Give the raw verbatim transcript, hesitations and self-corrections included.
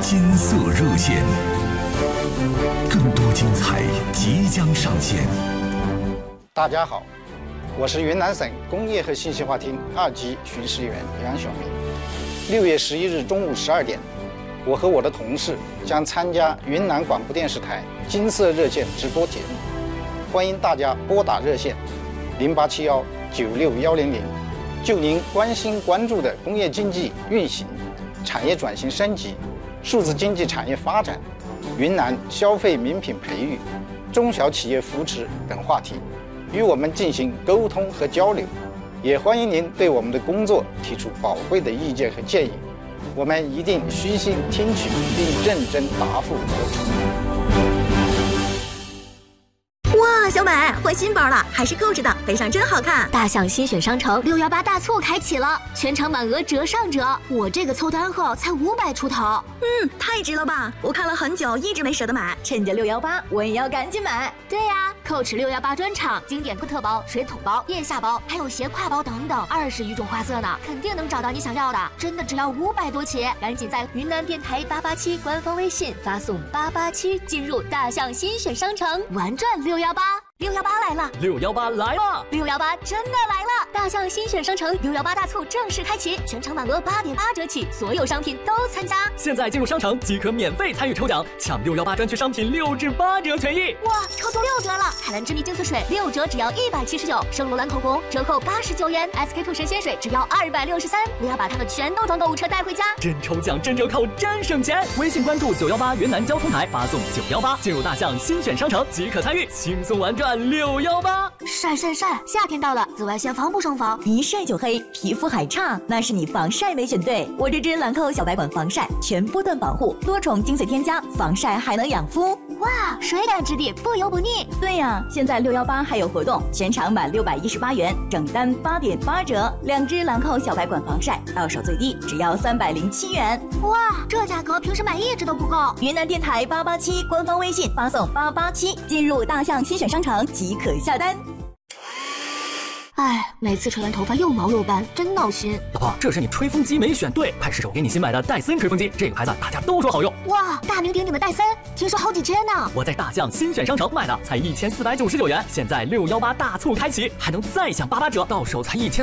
金色热线，更多精彩即将上线。 大家好，我是云南省工业和信息化厅二级巡视员杨晓明。六月十一日中午十二点，我和我的同事将参加云南广播电视台金色热线直播节目，欢迎大家拨打热线零八七幺九六幺零零，就您关心关注的工业经济运行、产业转型升级、数字经济产业发展、云南消费名品培育、中小企业扶持等话题，与我们进行沟通和交流。也欢迎您对我们的工作提出宝贵的意见和建议，我们一定虚心听取并认真答复得出。 哇，小美换新包了，还是购置的，背上真好看。 大象新选商城六幺八大促开启了，全场满额折上折，我这个凑单后才五百出头。 嗯，太值了吧！我看了很久，一直没舍得买，趁着六幺八，我也要赶紧买。 对呀、啊，蔻驰六幺八专场，经典特包、水桶包、腋下包，还有斜挎包等等，二十余种花色呢，肯定能找到你想要的。真的只要五百多起，赶紧在云南电台八八七官方微信发送八八七，进入大象新选商城，玩转六幺八。六幺八来了， 六幺八来了， 六幺八真的来了！大象新选商城六幺八大促正式开启，全场满额八点八折起，所有商品都参加。 现在进入商城即可免费参与抽奖，抢六幺八专区商品六至八折权益。 哇，超多六折了！海蓝之谜净色水六折只要一百七十九，圣罗兰口红折扣八十九元 ，S K two 神仙水只要二百六十三。我要把它们全都装购物车带回家。 真抽奖，真折扣，真省钱！微信关注九幺八云南交通台，发送九幺八进入大象新选商城即可参与，轻松玩转六幺八。 晒晒晒！夏天到了，紫外线防不胜防， 一晒就黑，皮肤还差，那是你防晒没选对。我这支兰蔻小白管防晒，全波段保护，多重精粹添加，防晒还能养肤。 哇，水感质地，不油不腻。 对呀、啊，现在六幺八还有活动，全场满六百一十八元，整单八点八折，两支兰蔻小白管防晒，到手最低只要三百零七元。 哇，这价格平时买一支都不够。 云南电台八八七官方微信发送八八七，进入大象新选商城即可下单。 哎，每次吹完头发又毛又斑，真闹心。 老婆，这是你吹风机没选对，快试试我给你新买的戴森吹风机，这个牌子大家都说好用。 哇，大名鼎鼎的戴森，听说好几千呢。 我在大象新选商城买的，才一千四百九十九元，现在六幺八大促开启，还能再享八八折，到手才一千。